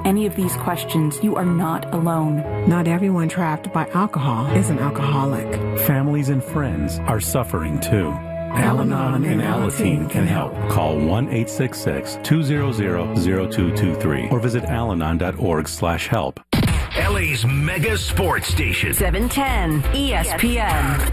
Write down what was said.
any of these questions, you are not alone. Not everyone trapped by alcohol is an alcoholic. Families and friends are suffering too. Al-Anon and Alateen can help. Call 1-866-200-0223 or visit alanon.org/help. LA's mega sports station. 710 ESPN.